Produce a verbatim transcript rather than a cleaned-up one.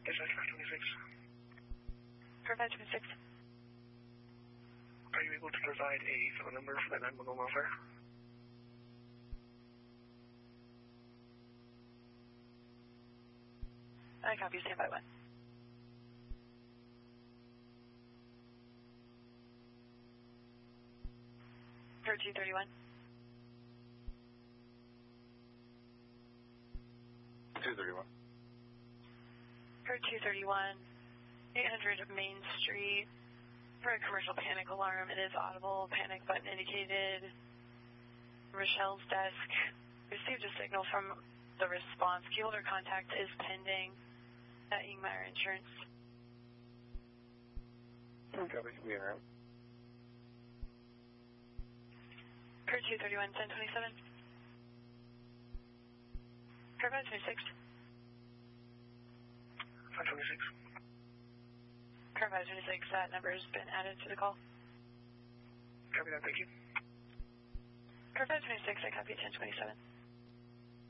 Dispatch five twenty-six. Per five twenty-six. Are you able to provide a phone number for that nine one one welfare? I copy, stand by one. Per two thirty-one. two thirty-one. Per two thirty-one, eight hundred Main Street. For a commercial panic alarm, it is audible. Panic button indicated. Rochelle's desk received a signal from the response. Keyholder contact is pending at Ingmeyer Insurance. Copy, we are out. Per two thirty-one, ten twenty-seven. Per five twenty-six. five twenty-six. Per five twenty-six, that number has been added to the call. Copy that, thank you. Per five twenty-six, I copy ten twenty-seven.